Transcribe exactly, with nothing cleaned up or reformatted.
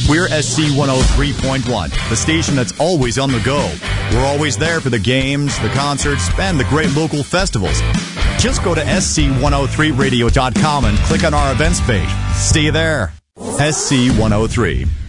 We're S C one oh three point one, the station that's always on the go. We're always there for the games, the concerts, and the great local festivals. Just go to S C one oh three radio dot com and click on our events page. See you there. S C one oh three.